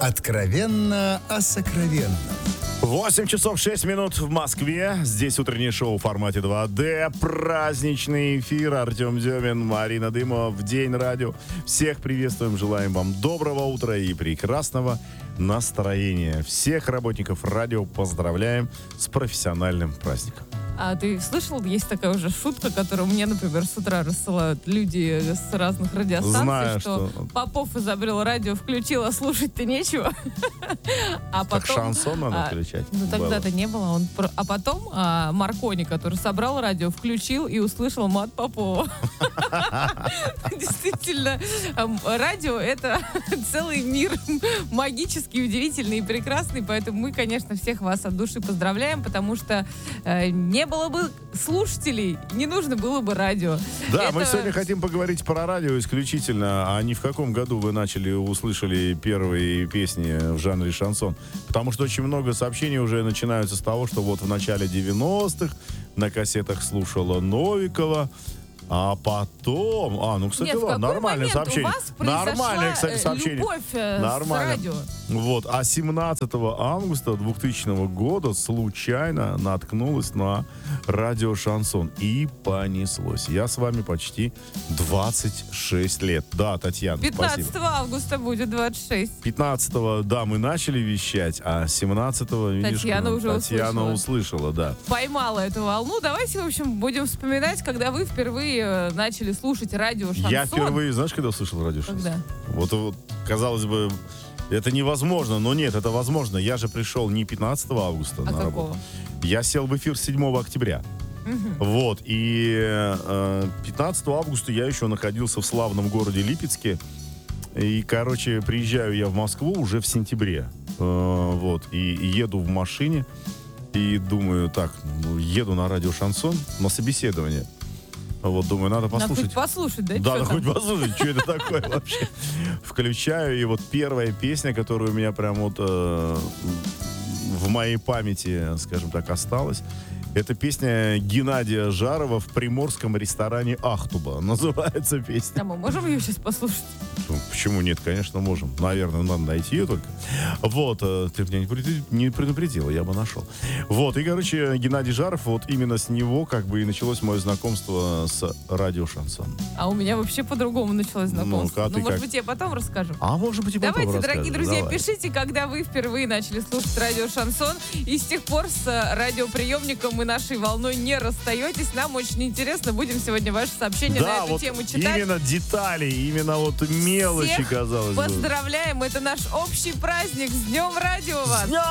Откровенно о сокровенном. 8 часов 6 минут в Москве. Здесь утреннее шоу в формате 2D. Праздничный эфир. Артем Демин, Марина Дымова в День радио. Всех приветствуем. Желаем вам доброго утра и прекрасного настроения. Всех работников радио поздравляем с профессиональным праздником. А ты слышал, есть такая уже шутка, которую мне, например, с утра рассылают люди с разных радиостанций, Знаю, что Попов изобрел радио, включил, а слушать-то нечего. А Так потом, шансон надо включать. Ну тогда-то не было. А потом Маркони, который собрал радио, включил и услышал мат Попова. Действительно, радио — это целый мир магический, удивительный и прекрасный, поэтому мы, конечно, всех вас от души поздравляем, потому что не было бы слушателей, не нужно было бы радио. Да, мы сегодня хотим поговорить про радио исключительно, а не в каком году вы услышали первые песни в жанре шансон. Потому что очень много сообщений уже начинаются с того, что вот в начале 90-х на кассетах слушала Новикова, а потом... ну, кстати, Нет, ладно, нормальное сообщение. У вас Нормальное, кстати, сообщение. Любовь с радио. Вот, а 17 августа 2000 года случайно наткнулась на радио «Шансон». И понеслось. Я с вами почти 26 лет. Да, Татьяна, 15 спасибо. августа будет 26. 15-го, да, мы начали вещать, а 17-го, видишь, Татьяна услышала, да. Поймала эту волну. Давайте, в общем, будем вспоминать, когда вы впервые начали слушать радио «Шансон». Я впервые, знаешь, когда услышал радио «Шансон»? Когда? Вот, казалось бы, это невозможно, но нет, это возможно. Я же пришел не 15 августа на работу. Я сел в эфир 7 октября. Вот, и 15 августа я еще находился в славном городе Липецке. И, приезжаю я в Москву уже в сентябре. Вот, и еду в машине. И думаю, еду на радио «Шансон» на собеседование. Вот, думаю, надо послушать. Надо хоть послушать, да? Да, надо хоть послушать, что это такое вообще. Включаю, и вот первая песня, которая у меня прям вот в моей памяти, скажем так, осталась, это песня Геннадия Жарова в приморском ресторане «Ахтуба». Называется песня. А мы можем ее сейчас послушать? Почему нет? Конечно, можем. Наверное, надо найти ее только. Вот, ты меня не предупредила, я бы нашел. Вот, и, Геннадий Жаров, вот именно с него и началось мое знакомство с радио «Шансон». А у меня вообще по-другому началось знакомство. Может быть, я потом расскажу. Может быть, и потом Давайте, расскажешь. дорогие друзья, пишите, когда вы впервые начали слушать радио «Шансон», и с тех пор с радиоприемником и нашей волной не расстаетесь. Нам очень интересно. Будем сегодня ваши сообщения на эту тему читать. Именно детали, именно мелочи, всех казалось бы. Поздравляем. Это наш общий праздник. С Днем радио вас!